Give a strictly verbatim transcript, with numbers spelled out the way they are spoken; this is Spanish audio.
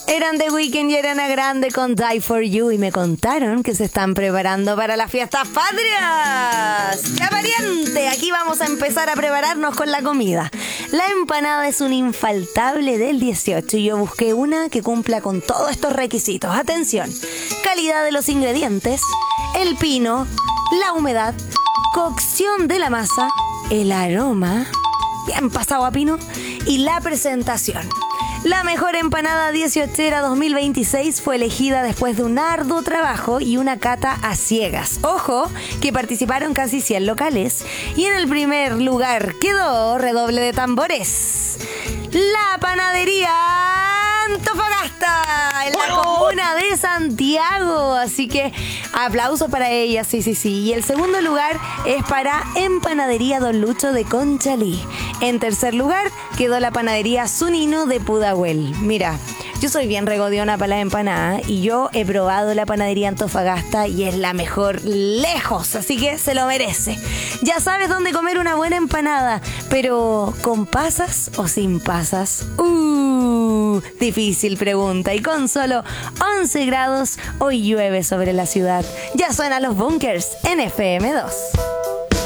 Eran The Weeknd y Ariana Grande con Die For You y me contaron que se están preparando para las fiestas patrias. ¡Qué valiente! Aquí vamos a empezar a prepararnos con la comida. La empanada es un infaltable del dieciocho y yo busqué una que cumpla con todos estos requisitos. Atención, calidad de los ingredientes, el pino, la humedad, cocción de la masa, el aroma, bien pasado a pino, y la presentación. La mejor empanada dieciochera dos mil veintiséis fue elegida después de un arduo trabajo y una cata a ciegas. Ojo, que participaron casi cien locales. Y en el primer lugar quedó, redoble de tambores, la panadería Antofagasta, en la comuna de Santiago. Así que aplausos para ella, sí, sí, sí. Y el segundo lugar es para Empanadería Don Lucho de Conchalí. En tercer lugar quedó la panadería Zunino de Pudahuel. Mira, yo soy bien regodiona para la empanada y yo he probado la panadería Antofagasta y es la mejor lejos, así que se lo merece. Ya sabes dónde comer una buena empanada, pero ¿con pasas o sin pasas? Uh, difícil pregunta. Y con solo once grados, hoy llueve sobre la ciudad. Ya suenan los bunkers en F M dos.